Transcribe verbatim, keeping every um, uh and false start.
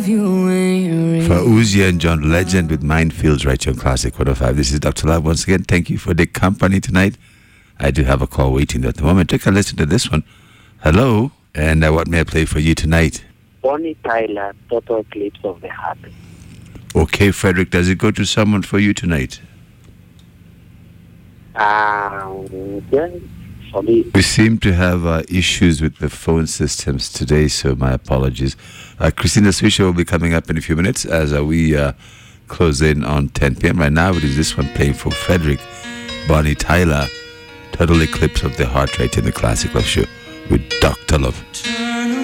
For Uzi and John Legend with Minefields right here on Classic one oh five. This is Doctor Love once again. Thank you for the company tonight. I do have a call waiting at the moment. Take a listen to this one. Hello, and uh, what may I play for you tonight? Bonnie Tyler, Total Eclipse of the Heart. Okay, Frederick, does it go to someone for you tonight? Um, yeah, for me. We seem to have uh, issues with the phone systems today, so my apologies. Uh, Christina Swisher will be coming up in a few minutes as uh, we uh, close in on ten p.m. Right now, it is this one playing for Frederick, Bonnie Tyler, Total Eclipse of the Heart, right in the Classic Love Show with Doctor Love.